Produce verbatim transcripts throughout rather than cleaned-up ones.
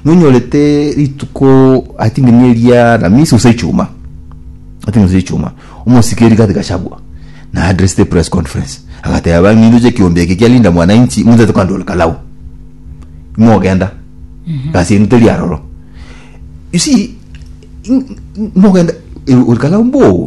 nunyolete rituko I think nelia na misi usaichuma I think usaichuma umusikiri katika Gachagua na address the press conference akataya bantu je kiombeke kyalinda mwananchi munza tukandol kalau mogenda kasi nteli aroro you see mogenda ulikalau mbo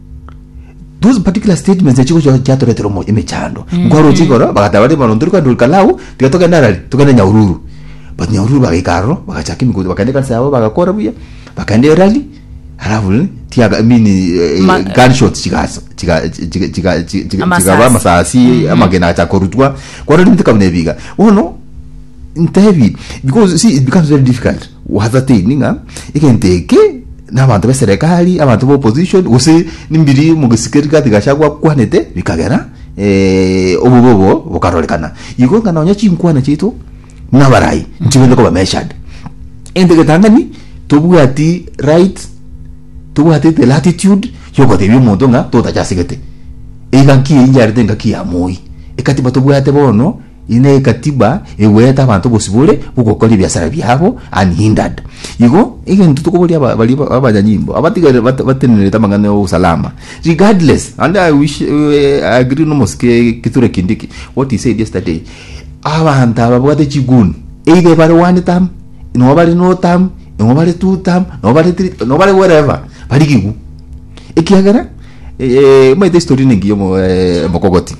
those particular statements chiko cha chato retro mo emechando ngoro chikoro bakatabali malonduru kandol kalau tikatoka ndalali tukana nyaururu but nyaururu bakikaro bakachaki mikudu bakande kansa yabo bakakora buya bakande rally halafu tiaga mini gunshots chikaso chika chika chika chika ba masasi amagena cha korutwa kwa nini mtakamunebiga ono interview because see it becomes very difficult what's the ninga ikenteke n'abantu beserekali abantu bo opposition use nimbiri mugisikirika Gachagua kwanete bikagera eh obubobo bukarolekana iko kana onyachi inkwana chito nabarai nchibende ko bameshad endege tangani tobugati right tobugati the latitude yoko debi umuntu nga totachasigete ikanki injarite ngaki ya moi ekatiba tobugate bono ine katiba eweta abantu bosibule bukokoli byasara byabo unhindered iko ikintu tukubuli abali abanyanyimbo abatigere batenere tamangane usalama regardless and I wish uh, I agree no moske kiture kindiki what he said yesterday abantu ababwate chigun ige bare one time no bare no time no bare two time no bare three no bare whatever bari kigu ikiagara eh my story ningi yomo mokogoti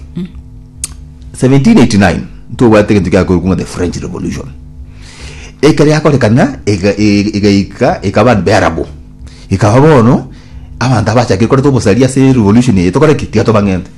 seventeen eighty-nine to wate kintu kya kurukuma the French Revolution ekari akore kana ega ega ika ikaban bearable ikabono abantu abacha kikore to bosalia se revolution etokore kitiato bangende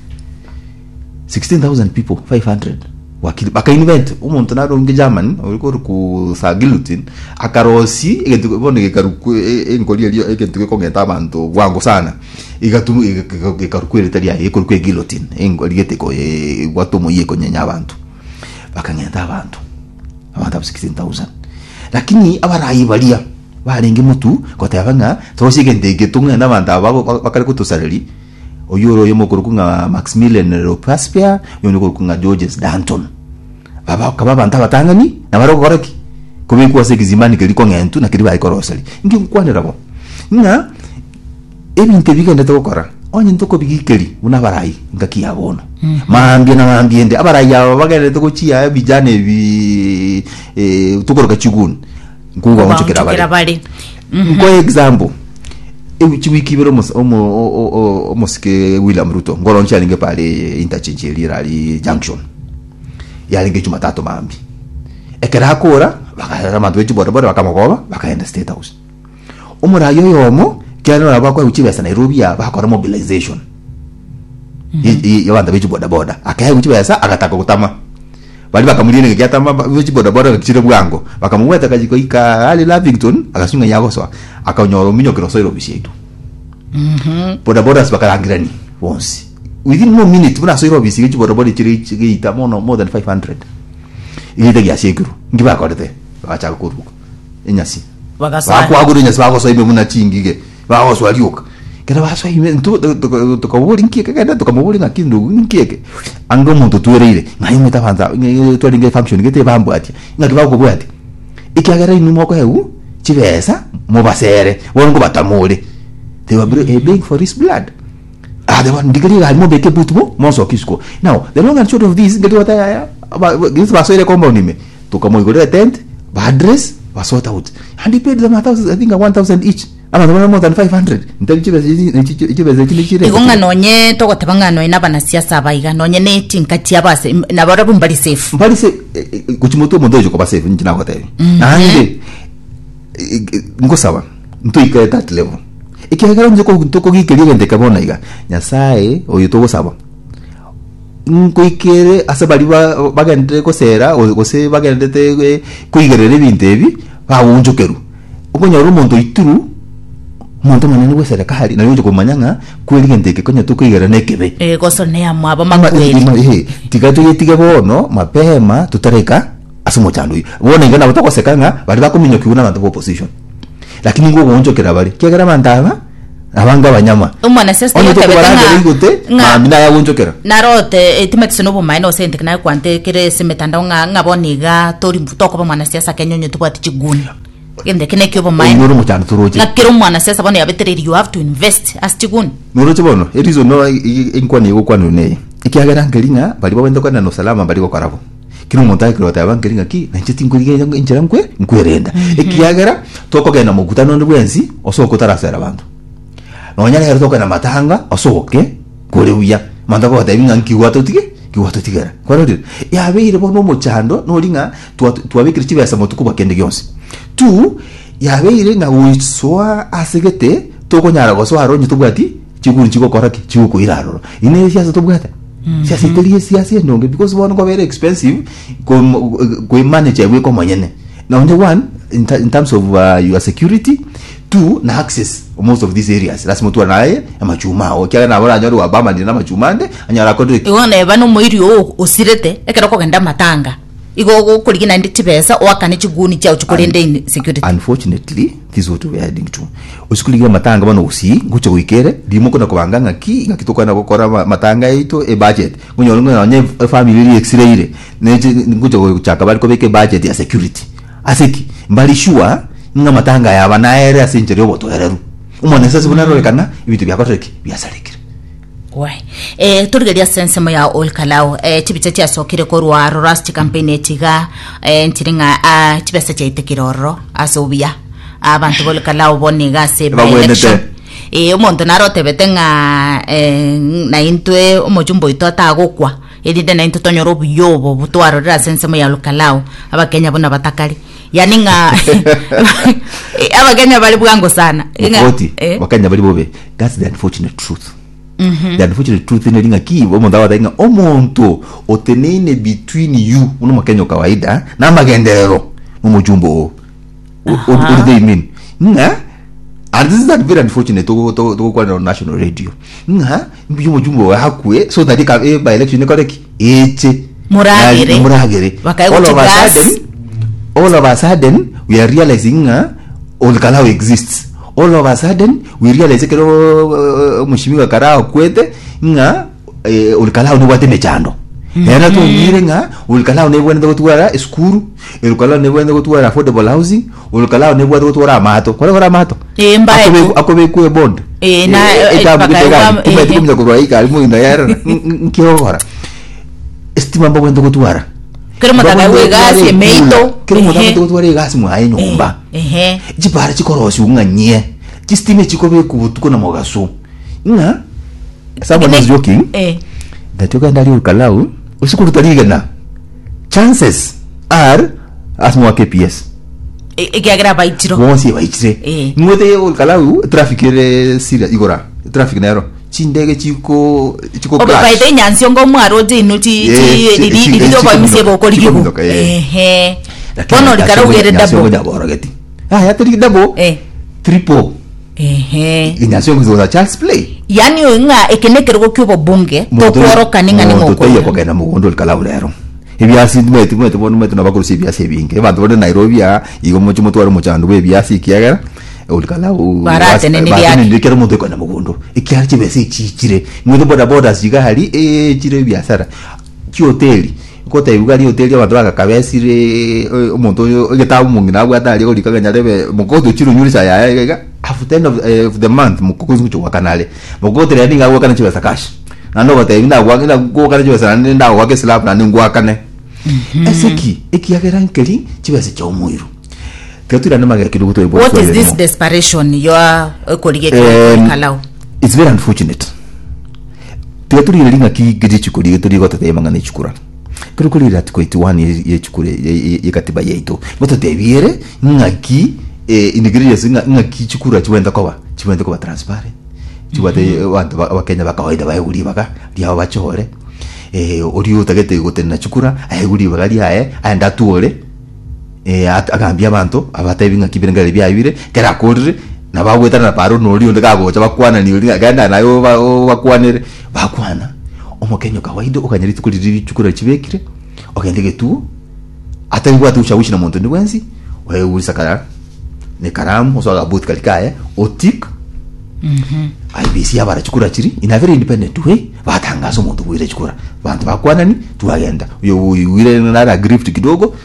sixteen thousand people five hundred wakili baka invent umuntu naro nge German uriko ku sagilutin akarosi egentu bone karuku engoli elio egentu ko ngeta abantu wango sana igatu ikarukwere talia ekorukwe guillotine engoli geteko e watomo yeko nyanya abantu baka ngeta abantu abantu sixteen thousand lakini abarai balia barenge mutu kotayabanga tosige ndege tunga n'abantu abo bakari kutusalali oyuro yomokurukunga Maximilian Robespierre yonokurukunga Georges Danton baba kababa ntabatangani nabaro koreki kubikuwa sekizimani keliko ngentu na kiriba ikorosali ngi kwanira bo nga ebinte bigenda tokora onye ntoko bigikeri unabarai ngaki yabona maambye na maambyende abarai yabo bagende tokochia bijane bi eh tukoroka chiguni nguwa onchokera bali kwa example ewe chiwikibero mos omo omoske William Ruto ngoro nchalinge pale interchange lirali junction yalinge Jumatatu maambi ekera akora bakara madwechi boda boda bakamogoba bakaenda State House umurayo yomo kyano abakwa uchibesa Nairobi ya bakora mobilization yabanda bechi boda boda akaye uchibesa agataka kutama bali bakamuline kyatama bechi boda boda kachire bwango bakamuweta kajiko ika ali Lavington akasunga yagoso akanyoro minyo kirosoiro bisietu mhm boda boda bakalangirani once within no minute buna soiro bisi bechi boda boda chiri ita mono more than five hundred ile ya shekuru ngiba kodete bacha kuruka enyasi bagasa bakwa gurunya sibako so ibe muna chingige bawo so aliuka kera baso ibe ntu tukabuli nkike kenda tukamubuli ngakindu nkike ando muntu tuwereire ngayi mutabanza twalinge function gete bambu ati ngakiba ko bwati ikiagara inumo ko heu chibesa mubasere wongo batamule they were begging for his blood ah they were digari halimo beke butumo monso kisko now the long and short of this ngati wataya this baso ile komba unime tukamoigore tent ba address basort out and he paid them a thousand I think one thousand each ama the more than five hundred ntali chibeze chibeze chile igonga nonye toko tabangano ina bana siasa baiga nonye neti nkati abase na bara bumbali safe mbali se kuchimoto modojo ko safe njina ko tayi ande ngosawa ntuika that level ikihagara nje ko ntoko gikeliye ndeka bona iga nyasaye oyo to gosaba nkuikere asabali bagende ko sera o se bagende te kuigerere bintebi bawunjokeru ukonya rumondo ituru muntu manene we serikali na yonje kumanyanga kweli ndeke konya tukigera nekebe eh goso ne amwaba makweli eh tigatu yetige bono mapema tutareka asumo chandu bona ingana batakosekanga bali bakuminyo kiuna abantu opposition lakini ngo bonjokera bali kigera mandaba abanga banyama umwana sese yotebetanga nga mina ya bonjokera narote etimetso no bomaino no sente kana kwante kire semetanda nga ngaboniga tori mutoko ba mwana siasa kenyonyo tubati chiguni kende kene kyobo mai noro mo chano toroje ngakiro mwana sesa bano yabetereri you have to invest as tigun noro chibono erizo no inkwane yuko kwano ne ikiagera ngelinga bali babenda kwa no salama bali ko karabo kino monta kiro ta bangelinga ki na nchiti nguriye injira nkwe nkwerenda ikiagera toko gena mugutano ndwenzi osoko tarasera bantu nonyana yero toko na matanga osoke kore uya manda ko tabinga nkiwato tike kiwato tigera kwarori yabeire bono mo chando no linga twabikira chibesa motuko bakende gyonse tu yabeire nga uisoa asegete toko nyara go so aronye tubwati chiguru chigo koraki chigo kuiraro ine siasa tubwata siasa italiye siasa ndonge because bono ko very expensive ko ko manage we ko manyene na only one in, in terms of uh, your security, two na access most of these areas lazima tu naye amachuma o kya na bora nyoro wabama ndina machumande anyara ko de iwone bano moiri o osirete ekero ko genda matanga igo kuligina nditi pesa wakane chiguni cha uchukulende security. Unfortunately this is what we are heading to. Usikuliga matanga bano usi nguche kuikere limo kuna kubanganga ki ngakitoka na gukora matanga ito e budget kunyolunga na nye family x-ray ile neje nguche kuchaka bali ko beke budget ya security asiki mbali shua nga matanga ya banaere asinjeri obotoereru umone sasa bunarolekana ibitu byakoreki byasalikira wai eh turigeria sensemo ya Olkalau eh chibicha cha sokire ko rwaro rust campaign etiga eh ntiringa a chibesa cha itekiroro asobia abantu Olkalau boniga se election eh umuntu narote betenga eh na intwe umujumbo itota gukwa edide na into tonyoro buyobo butwaro ra sensemo ya Olkalau abakenya bona batakali yani nga abagenya bali bwango sana ngoti bakenya bali bobe. That's the unfortunate truth. Mm-hmm. The unfortunate truth ni linga ki bo mondawa dainga omonto otenene between you uno makenya kawaida na magenderero mu jumbo what do they mean nga and this is that very unfortunate to to to kwa national radio nga mbiyo jumbo wa hakwe so that ka e by election ko reki eche muragere muragere all of a sudden all of a sudden we are realizing uh, Olkalau exists. All of a sudden we realize that uh, mushimiwa karao kwete nga uh, Olkalau ni wate mechando. Hena mm-hmm. to ngire nga Olkalau ne bwenda gutwara skuru, Olkalau ne bwenda gutwara affordable housing, Olkalau ne bwenda gutwara mato. Kwa kwa mato. E mbaye akobe ku bond. E na pakaiwa tumetumza kwa ika limu ina yara nkihora. Estima mbo bwenda gutwara. Kero mataga we gasi meito kero mataga to tware gasi mu ayi nyumba ehe jibara chikoroshi unganye chistime chikobe kubutuko na mogaso nga someone is joking eh that you can ndali Olkalau usikuru taligana chances are as mo K P S e ke agra baitiro wonsi baitire ngwete Olkalau traffic ere sira igora traffic naero chindege chiko chiko crash obaite nyansi ngo mwaro dinu chi chi lido kwa misebo ko ligibu ehe bono likaro gere dabo dabo rageti ah ya tri dabo eh triple ehe nyansi ngo za child's play yani nga ekenekero ko kubo bunge to koro kaninga ni ngoko to yako kana mugondo Olkalau lero ebyasi mwetu mwetu bono mwetu nabakurusi ebyasi ebinge abantu bone Nairobi ya igo mucho mutwaro muchando bebyasi kiagara Olkalau barate nene byaki ndikero muntu ko na mugondo ikyari kibese ikikire mwedo boda boda siga hari eh kire byasara ki hoteli ko tayugari hoteli abantu bakakabesire umuntu ogetabu mungi nabwo atali ko likaganya rebe mukodo kiro nyurisa ya ya after the end of, uh, of the month mukozo cyo wakanale mukodo rani ngawo kana kibesa cash nando batayi ndagwa ngina go kana kibesa ndagwa wake slap na ngwa kane esiki ikiyagera nkeli kibese cyo muiro. What is this desperation you are calling it Olkalau? It's very unfortunate. Tiaturi linga ki gidi chukuri turi gota te mangane chukura. Kero kuri rat ko itwani ye chukure ye katiba yeito. Moto te biere ngaki eh ingredients ngaki chukura chiwenda kwa chiwenda kwa transparent. Chiwate wantu bakenya bakawaida bayuri baka dia bachore. Eh ori utagete gotena chukura ayuri bagari aye anda tuore. Eh agambia abantu abatebinga kibirengere byabire kera kodre nabagweta na paro nori onde kagocha bakwana ni uri ganda nayo bakwanire bakwana omokenyo kawaida okanyari tukuliri chukura kibekire okendege tu atangwa tu ushawishi na muntu ndi wenzi wewe ulisakara ne karamu osoga boot kalikaye otik mhm I B C abara chukura chiri in a very independent way batangaza umuntu bwire chukura bantu bakwana ni tuagenda uyo wire na grift kidogo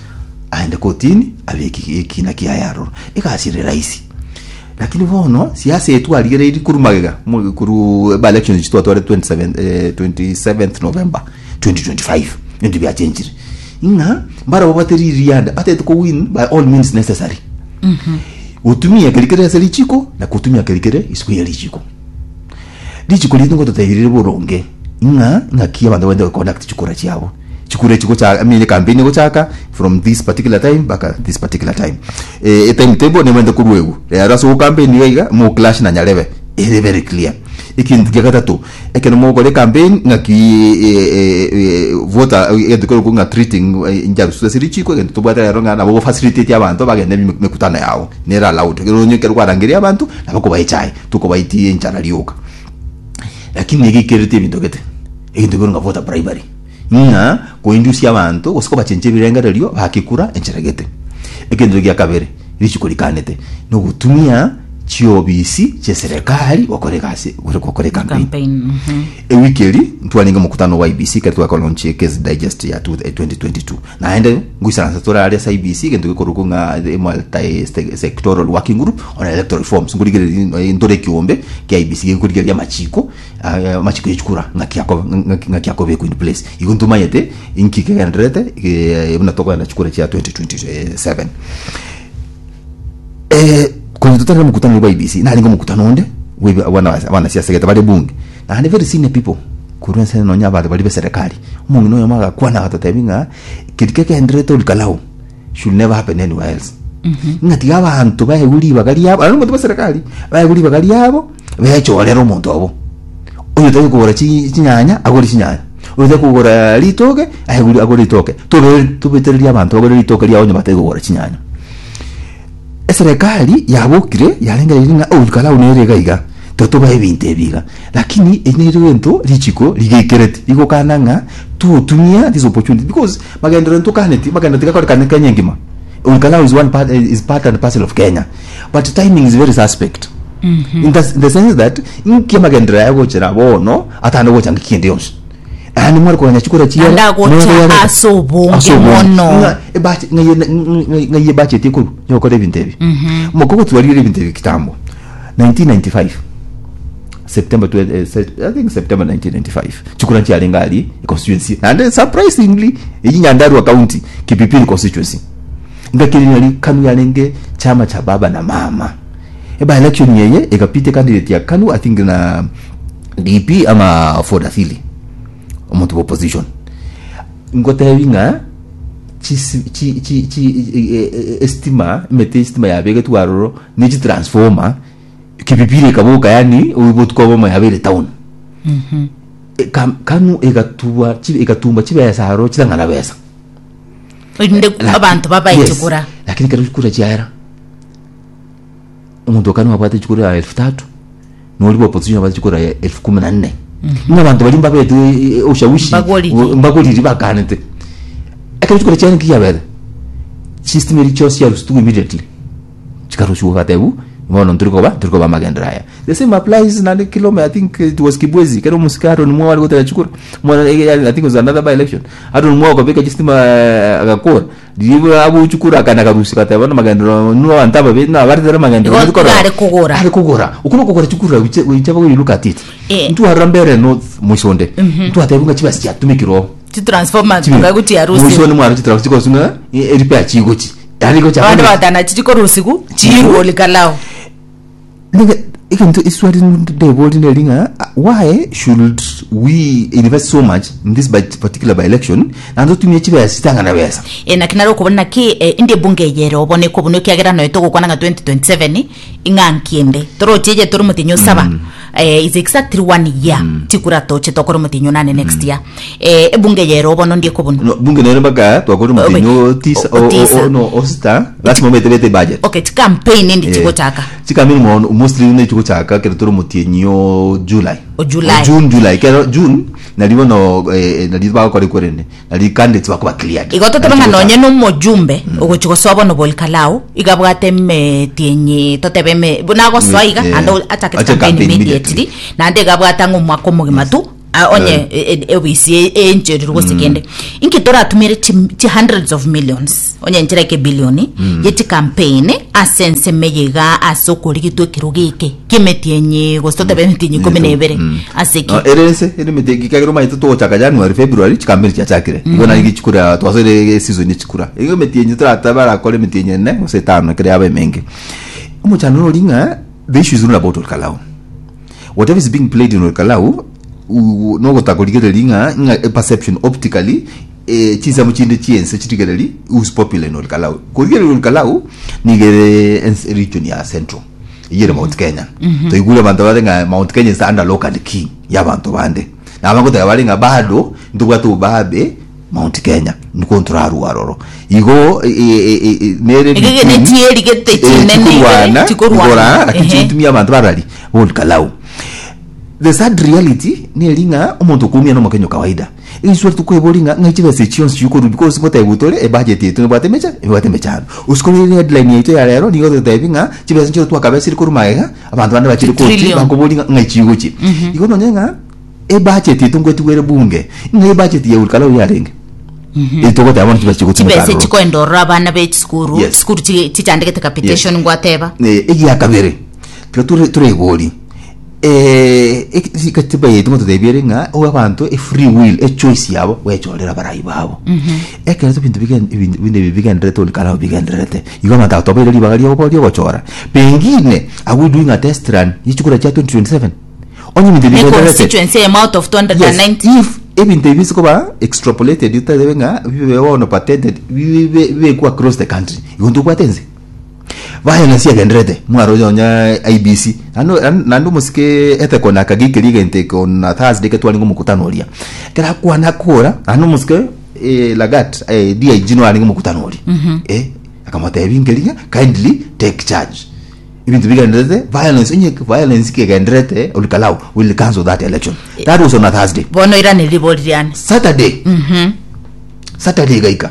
aende kotini abeki kina kiayaro ikasire raisi. Lakini vono siasa yetu aligere ili kurumagega kuru by elections chitwa twa twenty-seventh November twenty twenty-five ndi bya change inga mbara bobateri rianda ate ko win by all means necessary. Mhm. Utumia kelikere sali chiko na kutumia kelikere isiku ya lichiko lichiko litungo tutayirire boronge inga ngakia bantu wende conduct chikura chiabo chikure chiko cha amine campaign go chaka from this particular time back this particular time eh time table ne wende kuruegu eh raso campaign yiga mo clash na nyarebe ere very clear ikintu kya gatatu ekeno mo gole campaign ngaki voter edukoro kunga treating njaru siri chiko ngento tubata ronga na bo facilitate abantu bagende mikutana yawo nera loud ronye kwa rangiria abantu nabako bayichai tuko bayiti enchana lioka. Lakini ngikirite bintu gete ekintu ngo voter primary nga ko indusia abantu osiko bachenje birenga ryo bakikura encheragete ekintu kya kabere lichiko likanete no gutumia chiobisi che serikali wakore kasi wakore campaign. Mhm. E wikeli ntwaninga mukutano wa I B C kati wa launch case digest ya twenty twenty-two na ende nguisanza tora ali I B C kendo ko nga multi sectoral working group on electoral reforms ngurigere ndore kiombe kya I B C ngurigere ya machiko machiko yechukura ngakiako ngakiako be in place iguntuma yete inkike ndrete ebuna toko na chukura cha twenty twenty-seven. Eh kwa tutana mkutano wa I B C na lingo mkutano onde we wana wana siasa geta bale bunge na ne very senior people kurwa sana nonya bale bale serikali umuntu no yamaga kwa na gatatabinga kidikeke ndreto ulikalao should never happen anywhere else. Mhm. Ngati abantu bae uri bagali yabo ari mu serikali bae uri bagali yabo becho lero umuntu abo uyu tayo kugora chinyanya agori chinyanya uyu tayo kugora litoke agori agori litoke to tubetereri abantu agori litoke lyawo nyuma tayo kugora chinyanya. Serikali yabukire yalenga iringa ulikala unerega iga toto ba ebinte biga lakini enero ento lichiko ligekereti liko kananga tu tumia this opportunity because magendero ento kaneti magendero tika kwa kaneka nyengima ulikala is one part is part and parcel of Kenya but timing is very suspect. Mhm. In, the, in the sense that inki magendero yago chira bono atano go changi kinde yonse ani mwari kwa nyachukura chia anda gocha asobonge mono e bachi ngaye bachi tikuru yoko debintebi mukoko tuwalire bintebi kitambo nineteen ninety-five September twentieth I think September nineteen ninety-five chukura chia lengali constituency and surprisingly Nyandarua county Kipipiri constituency ngakiri nali Kanu yalenge chama cha baba na mama e by election yeye ikapite candidate ya Kanu I think na D P ama Ford Athili omuntu opposition ngotayinga chi chi chi chi estima mete estima ya bege tuaroro ni chi transformer kipipire kaboka yani ubutko bomo ya bele town. Mhm. Kanu egatuwa chi egatumba chibe saharo chitangana besa inde abantu baba ichukura lakini kero chukura chiara umuntu Kanu abate chukura elfu tatu noli opposition abate chukura elfu kumi na nne. Nina bantu balimba betu ushawishi mbagoli ribakanete akacho kule cyane kiyabere system iri cyose ya rustu immediately chikarushu gatebu ngono nturiko ba turiko ba magendraya the same applies na kilometer I think it was Kibwezi kero musikaro ni mwa wali gotera chukura mwa I think was another by election ado mwa ko beka system agakora dibo abu chukura kana karusi kataba na magendro no antaba be na bari dara magendro ko ari kugora ari kugora ukuno kugora chukura wichaba ko iluka titi ntu harambere north mushonde ntu atebunga chibasi cyatumikiro ti transformer ngaguti ya rusi mushonde mwana chitra chiko sunga repair chigochi yani ko cyane badana chiko rusiku chiro likalao nige ikintu iswari de body nelinga why should we invest so much in this particular by election and to me chiba sitanga na besa ena kinaro kubona ki inde bunge yero obone ko buno kyagera no etoko kwana twenty twenty-seven ingankiende toro cheje toro mutinyo saba eh is exactly one year tikura toche tokoro mutinyo nane next year eh bunge yero obono ndie ko buno bunge nere baga twakoro mutinyo tisa o no osta last moment bete budget okay campaign ndi chiko chaka chikamini mo mostly ne chiko chaka kero toro mutinyo July o July June July kero June nalibo no naliba ko rekorene nali candidates bakwa clear igoto tobanga nonye no mojumbe ogochiko sobo no bolkalao igabwate me tienye totebeme bunago swaiga ando atake campaign immediately nande gabwata ngo mwako mugimatu onye ewisi enjeri rugosikende inkitora atumire ti hundreds of millions onye njira ke bilioni yeti campaign asense meyega asokori kitwe kirugike kimetienye gostote bemetinyi komenebere aseki erese ene metegi kagero maito to chaka January February chikambe chachakire ibona igichukura twasore season ichikura iyo metienye tratabara kole metienye ne usetano kire abe menge umuchano no linga the issue is not about Olkalau. Whatever is being played in Olkalau no gotakoligere linga a perception optically eh chiza muchinde chiense chitigerali who's popular in Olkalau. Koligere Olkalau nigere region ya Central yere Mount Kenya to igule bantu balenga Mount Kenya is under local key ya bantu bande na abango balenga bado ndugwatu babe Mount Kenya nikontra ruaroro igo nere igene tieri gete chinene tikorwana akichitumia abantu barali Olkalau. The sad reality ni linga umuntu kumia no makenyo kawaida iswa tukwebolinga ngachiba sections yuko because ngota ibutole e budget yetu batemecha e batemecha uskoli headline yetu ya lero ni goto typinga chiba sincho twakabesiri kurumaega abantu bande bachiri koti bakobolinga ngachigochi iko nonyenga e budget yetu ngwetu were bunge ngai budget ya Olkalau yarenge itoko tabona chiba chiko chiba se chiko endora bana be skuru skuru chichandike capitation ngwateba eh igi yakabere ture ture goli eh ikatiba yetu ngoto debirenga o abantu a free will a choice yabo wechorera barayi babo ekera to bintu bigen binde bigen reto Olkalau bigen rete igo mata to bele libagari obo dio gochora pengine are we doing a test run yichukura cha twenty twenty-seven onye minde bigen rete constituency amount of two hundred ninety if even the visa koba extrapolated you tell them we were patented we we go across the country you ndo kwatenze violence yagendrede mwaro yonya I B C ano nando musike ete kona kagikiri gente kona Thursday ke twali ngumukutano olia kera kwa nakora ano musike eh lagat eh D I G no ali ngumukutano olia eh akamata ebingelinga kindly take charge even to begin violence inye violence ke gendrete Olkalau will cancel that election that was on a Thursday bono ira ni libodian Saturday mhm Saturday gaika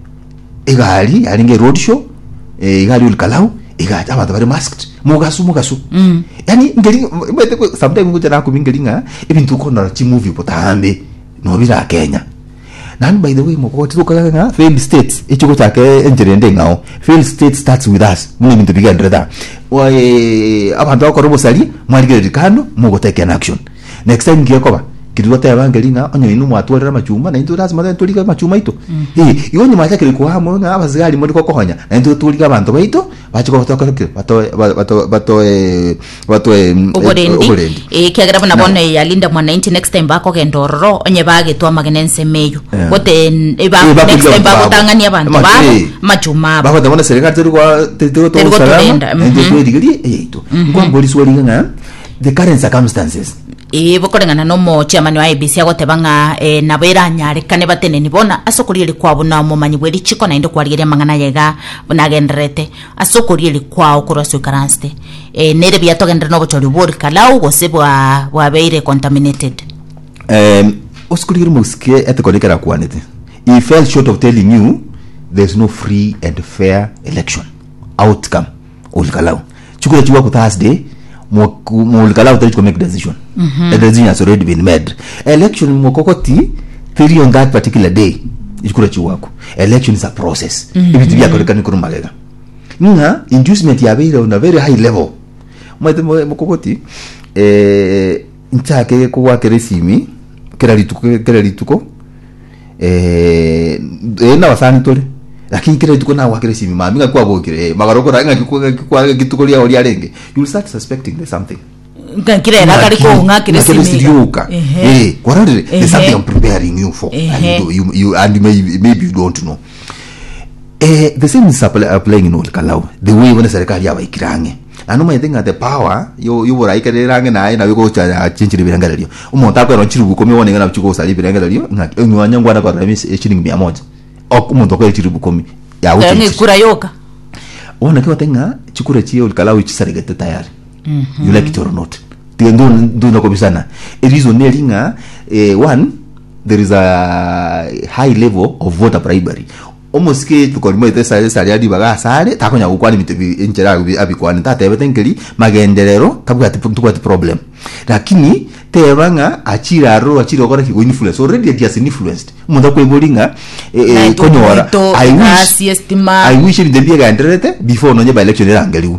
egali alinge road show eh egali Olkalau egata abantu bari masked mugasu mugasu mm yani ngeli mbete sometimes ngutana ku bingelinga even to kona chi movie potambe no bira Kenya nan by the way mokoti tukanga failed states ichiko chake enjerende ngao failed state starts with us mune bintu bigendreda why abantu bakoro sali mwarigere rikano mugoteke an action next time ngiyekoba kiduta yabangelinga onyo inu mwatwalira machuma na into lazima then tulika machuma ito eh iyo nyuma yake liko hamo na abazali muri ko kohonya na into tulika abantu baito bachiko batoka bato bato bato eh bato eh oborendi eh kiagira bona bona yalinda mwananchi next time bako gendororo onye bage twa magenense meyo bote eba next time bako tangania abantu ba machuma bako tabona serikali turi kwa tiri to salama ndio tudigiri eh ito kwa polisi walinga the current circumstances e bokorengana no mo chairman wa I B C agotebanga e nabera nyare kane batene nibona asokorire kwabo na mumanyi bweri chiko na indo kwarigeria mangana yega bunagendrete asokorire kwao kuraso karanste e nere biatogendra no bochori Olkalau gosebwa wabeire contaminated um osokorire muske etekolekera kwanete he fell short of telling you there's no free and fair election outcome Olkalau chukura chiwa ku Thursday Olkalau to make decision. Mm-hmm. The decision has already been made. Election mokokoti three on that particular day. Ikura chiwako. Election is a process. Mm-hmm. If it be akoreka kurumalega. Nga inducement ya beira on a very high level. Mwete mokokoti eh nchake kwa keresimi kera lituko kera lituko eh na wasani tole. Lakini kile tuko na wakeresimi mami ngakwa bokire magaroko ranga kikwa kikwa kitukolia oli arenge you start suspecting there's something ngakire na kali ko ngakeresimi eh kwarande there's something I'm preparing you for and you, you, you and maybe maybe you don't know eh the same is applying in Olkalau the way when serikali ya baikirange anu mai think the power yo yo bora ikarange na na yuko cha chinchiri birangalio umonta ko ronchiru bukomi wone ngana chuko sali birangalio ngaki nyanya na kwa ramis shilingi mia moja okumuntu ko chiri bukomi ya uti ngi kura yoka ona kwa tenga chikura chi Olkalau chisarigete tayari mm-hmm. You like it or not tiendo ndo kubisana it is onelinga eh, one there is a high level of voter bribery omusike tukolimo ite sale sale adi baga sale takonya gukwani mitibi enjera abikwani tatebe tenkeri magenderero tabuga tukwati problem lakini tebanga achira ro achira okora ki influence already it has influenced umuntu kwebolinga eh konyora I wish I wish it debia ganderete before nonye by election era angeliwo